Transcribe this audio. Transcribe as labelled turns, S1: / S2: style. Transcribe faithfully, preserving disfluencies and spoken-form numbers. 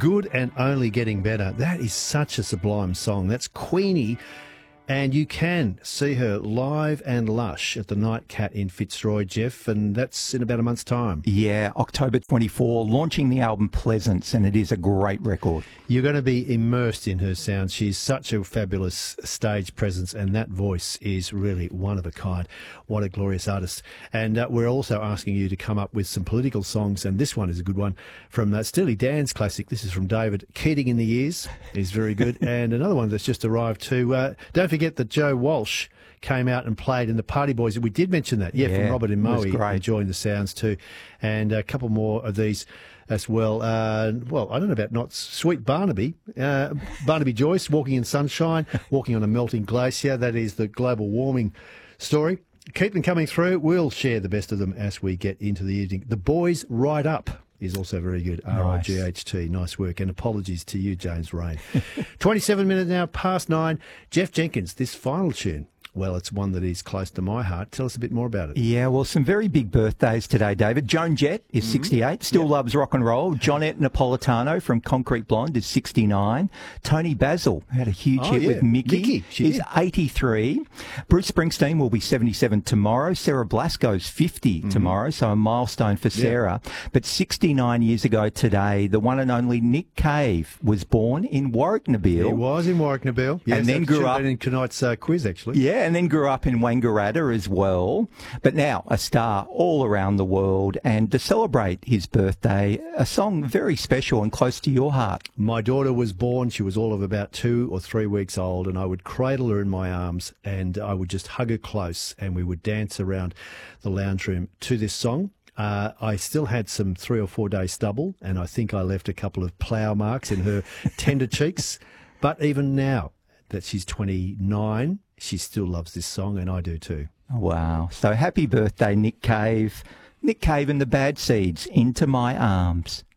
S1: Good and Only Getting Better. That is such a sublime song. That's Queenie. And you can see her live and lush at the Night Cat in Fitzroy, Jeff, and that's in about a month's time.
S2: Yeah, October twenty-fourth, launching the album Pleasance, and it is a great record.
S1: You're going to be immersed in her sound. She's such a fabulous stage presence, and that voice is really one of a kind. What a glorious artist. And uh, we're also asking you to come up with some political songs, and this one is a good one from uh, Steely Dan's classic. This is from David. Keating in the Ears is very good. And another one that's just arrived too. Uh, don't forget that Joe Walsh came out and played in the Party Boys. We did mention that, yeah,
S2: yeah
S1: from Robert and Moe,
S2: great.
S1: enjoying the sounds too. And a couple more of these as well. Uh, well, I don't know about not Sweet Barnaby. Uh, Barnaby Joyce, Walking in Sunshine, Walking on a Melting Glacier. That is the global warming story. Keep them coming through. We'll share the best of them as we get into the evening. The Boys Ride Up is also very good. R I G H T. Nice work. And apologies to you, James Rain. twenty-seven minutes now past nine. Jeff Jenkins, this final tune. Well, it's one that is close to my heart. Tell us a bit more about it.
S2: Yeah, well, some very big birthdays today, David. Joan Jett is mm-hmm. sixty-eight, still yep. loves rock and roll. Jonette Napolitano from Concrete Blonde is sixty-nine. Tony Basil had a huge
S1: oh,
S2: hit
S1: yeah.
S2: with Mickey.
S1: Mickey
S2: is did. eighty-three. Bruce Springsteen will be seventy-seven tomorrow. Sarah Blasco's fifty mm-hmm. tomorrow, so a milestone for Sarah. Yep. But sixty-nine years ago today, the one and only Nick Cave was born in Warwicknabeal.
S1: He was in Warwicknabeal. Yes,
S2: and then grew up
S1: in tonight's uh, quiz, actually.
S2: Yeah, and then grew up in Wangaratta as well. But now a star all around the world. And to celebrate his birthday, a song very special and close to your heart.
S1: My daughter was born. She was all of about two or three weeks old, and I would cradle her in my arms and I would just hug her close, and we would dance around the lounge room to this song. Uh, I still had some three or four day stubble, and I think I left a couple of plough marks in her tender cheeks. But even now that she's twenty-nine, she still loves this song, and I do too.
S2: Wow. So happy birthday, Nick Cave. Nick Cave and the Bad Seeds, Into My Arms.